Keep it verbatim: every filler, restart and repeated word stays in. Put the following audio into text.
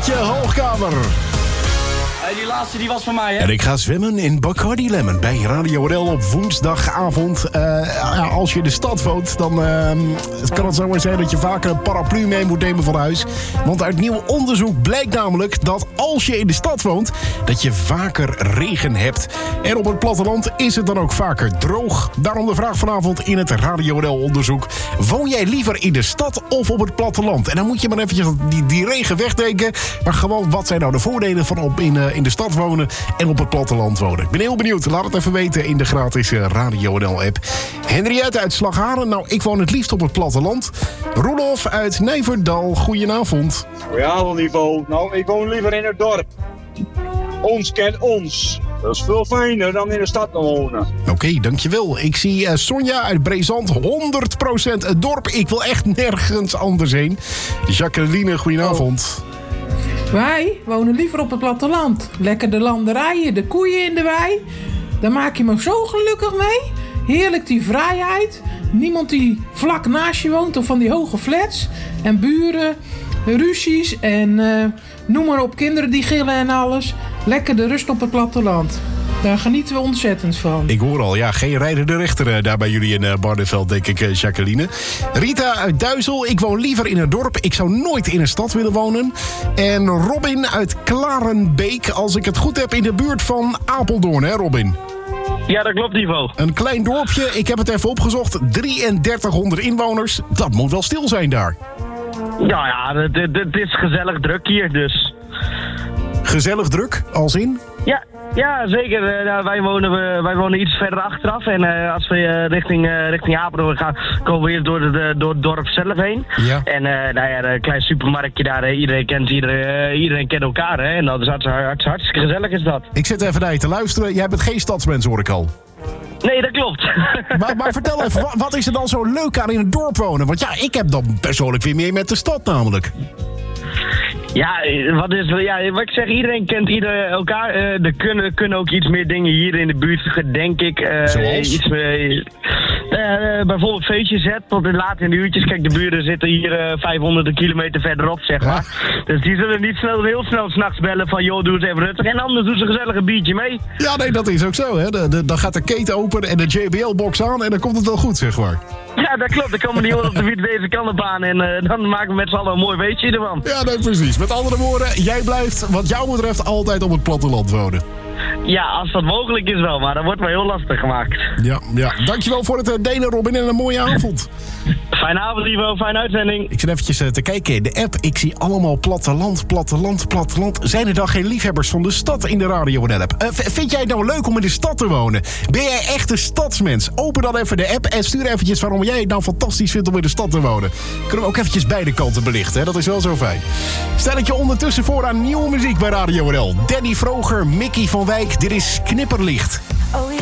plaatje, Hoogkamer. Hey, die laatste die was van mij, hè? En ik ga zwemmen in Bacardi Lemon bij Radio R L op woensdagavond. Uh, ja, als je in de stad woont, dan uh, kan het zomaar zijn dat je vaker een paraplu mee moet nemen van huis. Want uit nieuw onderzoek blijkt namelijk dat als je in de stad woont, dat je vaker regen hebt. En op het platteland is het dan ook vaker droog. Daarom de vraag vanavond in het Radio R L-onderzoek. Woon jij liever in de stad of op het platteland? En dan moet je maar eventjes die, die regen wegdenken. Maar gewoon, wat zijn nou de voordelen van op in, uh, in de stad wonen en op het platteland wonen? Ik ben heel benieuwd. Laat het even weten in de gratis uh, Radio R L-app. Henriette uit Slagharen. Nou, ik woon het liefst op het platteland. Roelof uit Nijverdal. Goedenavond. Goedenavond, Ivo. Nou, ik woon liever in het dorp. Ons kent ons. Dat is veel fijner dan in de stad te wonen. Oké, okay, dankjewel. Ik zie uh, Sonja uit Brezand. honderd procent het dorp. Ik wil echt nergens anders heen. Jacqueline, goedenavond. Wij wonen liever op het platteland. Lekker de landerijen, de koeien in de wei. Daar maak je me zo gelukkig mee. Heerlijk die vrijheid. Niemand die vlak naast je woont of van die hoge flats. En buren, ruzies en uh, noem maar op, kinderen die gillen en alles. Lekker de rust op het platteland. Daar genieten we ontzettend van. Ik hoor al, ja, geen rijdende rechter uh, daar bij jullie in uh, Barneveld, denk ik, uh, Jacqueline. Rita uit Duizel, ik woon liever in het dorp. Ik zou nooit in een stad willen wonen. En Robin uit Klarenbeek, als ik het goed heb, in de buurt van Apeldoorn, hè Robin? Ja, dat klopt, Ivo. Een klein dorpje, ik heb het even opgezocht. drieëndertighonderd inwoners, dat moet wel stil zijn daar. Ja, ja, het, het, het is gezellig druk hier, dus. Gezellig druk, als in? Ja, ja zeker. Uh, nou, wij, wonen, uh, wij wonen iets verder achteraf. En uh, als we uh, richting, uh, richting Apeldoorn gaan, komen we hier door, de, door het dorp zelf heen. Ja. En uh, nou ja, een klein supermarktje daar. Uh, iedereen kent iedereen, uh, iedereen kent elkaar. Hè? En dat is hartstikke, hartstikke, hartstikke gezellig is dat. Ik zit even naar je te luisteren. Jij bent geen stadsmens, hoor ik al. Nee, dat klopt. Maar, maar vertel even, wat, wat is er dan zo leuk aan in het dorp wonen? Want ja, ik heb dan persoonlijk weer meer met de stad namelijk. Ja, wat is, ja, wat ik zeg, iedereen kent ieder, elkaar. Uh, er kunnen, kunnen ook iets meer dingen hier in de buurt, denk ik. Uh, Zoals? Iets meer, uh, uh, bijvoorbeeld feestjes zet tot in laat in de uurtjes. Kijk, de buren zitten hier uh, vijfhonderd kilometer verderop, zeg maar. Ja. Dus die zullen niet snel, heel snel s'nachts bellen van, joh, doe eens even rustig. En anders doen ze gezellig een biertje mee. Ja, nee, dat is ook zo, hè. De, de, dan gaat de keten open en de J B L-box aan en dan komt het wel goed, zeg maar. Ja, dat klopt. Dan komen die jongens op de fiets deze kant op aan en uh, dan maken we met z'n allen een mooi weetje ervan. Ja, nee, precies. Met andere woorden, jij blijft wat jou betreft altijd op het platteland wonen. Ja, als dat mogelijk is wel, maar dat wordt wel heel lastig gemaakt. Ja, ja. Dankjewel voor het delen, Robin, en een mooie avond. Fijne avond, Ivo. Fijne uitzending. Ik zit eventjes te kijken in de app. Ik zie allemaal platteland, platteland, platteland. Zijn er dan geen liefhebbers van de stad in de Radio N L-app? Uh, vind jij het nou leuk om in de stad te wonen? Ben jij echt een stadsmens? Open dan even de app en stuur eventjes waarom jij het nou fantastisch vindt om in de stad te wonen. Kunnen we ook eventjes beide kanten belichten, hè? Dat is wel zo fijn. Stel ik je ondertussen voor aan nieuwe muziek bij Radio N L. Danny Vroger, Mickey van Wijk. Dit is Knipperlicht. Oh,